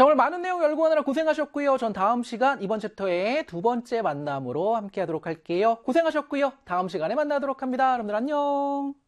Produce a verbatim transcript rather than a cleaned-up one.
자, 오늘 많은 내용 열거하느라 고생하셨고요. 전 다음 시간 이번 챕터의 두 번째 만남으로 함께 하도록 할게요. 고생하셨고요. 다음 시간에 만나도록 합니다. 여러분들 안녕.